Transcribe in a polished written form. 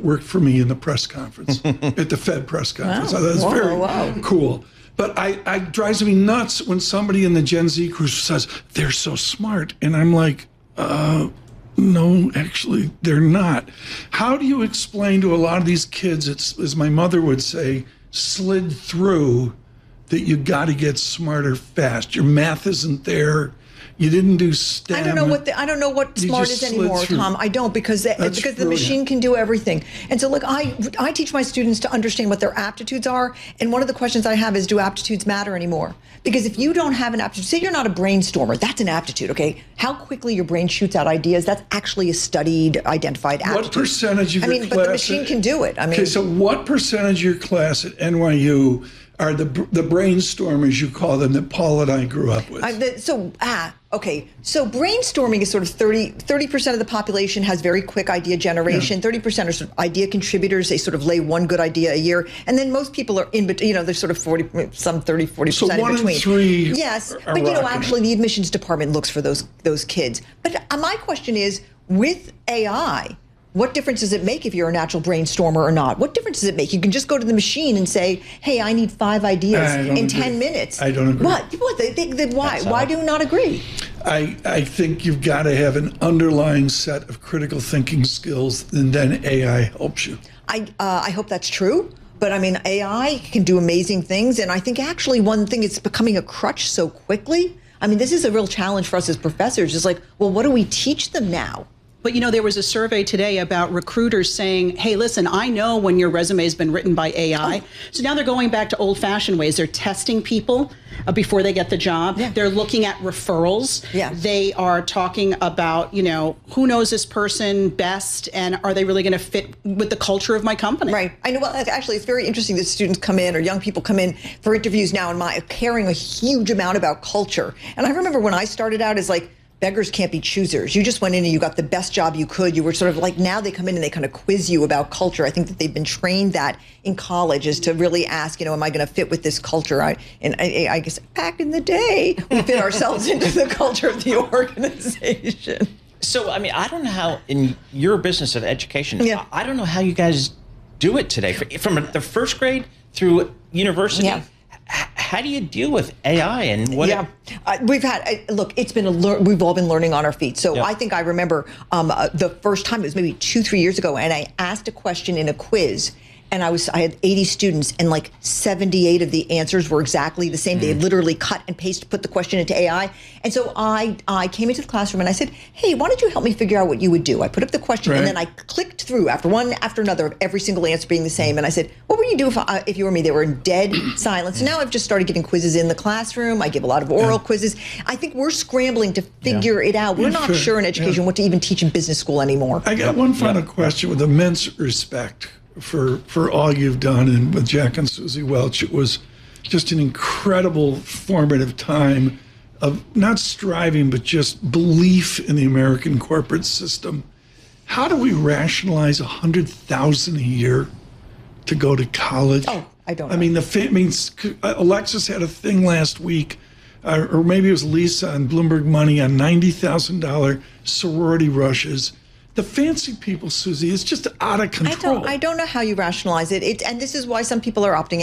that worked for me in the press conference, at the Fed press conference. Wow. So that was very Wow. cool. But I drives me nuts when somebody in the Gen Z crew says, they're so smart. And I'm like, no, actually, they're not. How do you explain to a lot of these kids, it's, as my mother would say, slid through, that you got to get smarter fast? Your math isn't there. You didn't do STEM. I don't know what smart is anymore, Tom. I don't, because the machine can do everything. And so, look, I teach my students to understand what their aptitudes are. And one of the questions I have is, do aptitudes matter anymore? Because if you don't have an aptitude, say you're not a brainstormer, that's an aptitude, okay? How quickly your brain shoots out ideas, that's actually a studied, identified aptitude. What percentage of your class? But the machine can do it. Okay, so what percentage of your class at NYU are the brainstormers, you call them, that Paul and I grew up with? Okay. So brainstorming is sort of 30% of the population has very quick idea generation. 30% are sort of idea contributors. They sort of lay one good idea a year. And then most people are in between, they're sort of 40, some 30, 40% so in between. 1 in 3 Yes, are but actually the admissions department looks for those kids. But my question is, with AI, what difference does it make if you're a natural brainstormer or not? What difference does it make? You can just go to the machine and say, hey, I need 5 ideas in 10 minutes. I don't agree. What? Why? Why do you not agree? I think you've got to have an underlying set of critical thinking skills, and then AI helps you. I hope that's true. But I mean, AI can do amazing things. And I think actually one thing, it's becoming a crutch so quickly. I mean, this is a real challenge for us as professors. It's like, well, what do we teach them now? But, there was a survey today about recruiters saying, hey, listen, I know when your resume has been written by AI. So now they're going back to old-fashioned ways. They're testing people before they get the job. Yeah. They're looking at referrals. Yeah. They are talking about, who knows this person best, and are they really going to fit with the culture of my company? Right. I know. Well, actually, it's very interesting that students come in, or young people come in for interviews now, and caring a huge amount about culture. And I remember when I started out as like, beggars can't be choosers. You just went in and you got the best job you could. You were sort of like, now they come in and they kind of quiz you about culture. I think that they've been trained that in college, is to really ask, am I going to fit with this culture? I guess back in the day, we fit ourselves into the culture of the organization. So, I don't know how, in your business of education, I don't know how you guys do it today. From the first grade through university. Yeah. How do you deal with AI and what? Yeah, we've had, look, it's been we've all been learning on our feet. So I think I remember the first time, it was maybe 2-3 years ago, and I asked a question in a quiz, and I had 80 students, and like 78 of the answers were exactly the same. They had literally cut and put the question into AI. And so I came into the classroom and I said, hey, why don't you help me figure out what you would do? I put up the question, and then I clicked through after one after another of every single answer being the same. And I said, what would you do if you were me? They were in dead silence. So now I've just started getting quizzes in the classroom. I give a lot of oral quizzes. I think we're scrambling to figure it out. We're not sure in education what to even teach in business school anymore. I got one final question with immense respect for all you've done, and with Jack and Susie Welch. It was just an incredible formative time of not striving, but just belief in the American corporate system. How do we rationalize $100,000 a year to go to college? Oh, I don't know. Alexis had a thing last week, or maybe it was Lisa on Bloomberg Money, on $90,000 sorority rushes. The fancy people, Susie, is just out of control. I don't know how you rationalize it. And this is why some people are opting